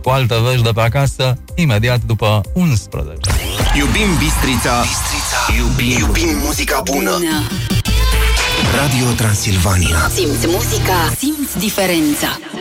cu altă veci de pe acasă, imediat după 11. Iubim Bistrița, iubim muzica bună. Radio Transilvania. Simți muzica, simți diferența.